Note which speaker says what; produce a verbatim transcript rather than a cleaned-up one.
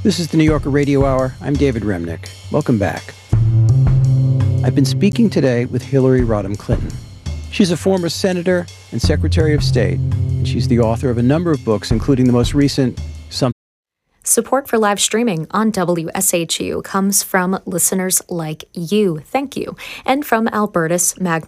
Speaker 1: This is the New Yorker Radio Hour. I'm David Remnick. Welcome back. I've been speaking today with Hillary Rodham Clinton. She's a former senator and Secretary of State, and she's the author of a number of books, including the most recent, Something.
Speaker 2: Support for live streaming on W S H U comes from listeners like you. Thank you. And from Albertus Magnus.